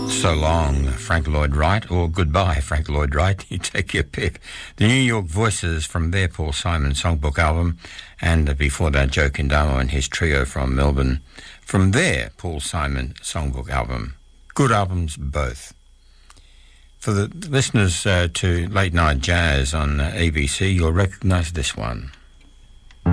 So Long, Frank Lloyd Wright, or Goodbye, Frank Lloyd Wright. You take your pick. The New York Voices from their Paul Simon Songbook album, and before that, Joe Kendama and his trio from Melbourne from their Paul Simon Songbook album. Good albums, both. For the listeners to Late Night Jazz on ABC, you'll recognise this one.